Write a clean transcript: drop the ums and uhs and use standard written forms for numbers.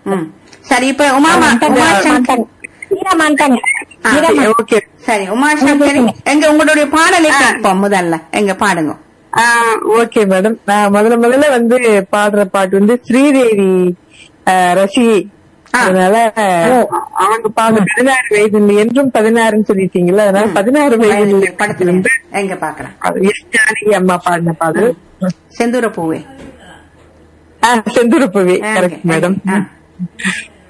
சரி, இப்ப உமாசங்கரி. சரி, உமாசங்கரி, எங்க உங்களுடைய பாடலை கேட்போம். முதல்ல எங்க பாடுங்க. Okay madam. நான் முதல்ல வந்து பாடுற பாட்டு வந்து ஸ்ரீதேவி ரசிகை. அதனால அவங்க பாடு 16 வயது என்றும் 16 சொல்லிட்டீங்கல்ல, அதனால 16 வயது படத்துல எங்க பாக்கலாம். எஸ் ஜானகி அம்மா பாடின பாடு செந்தூர பூவே. செந்தூர பூவே. Correct madam.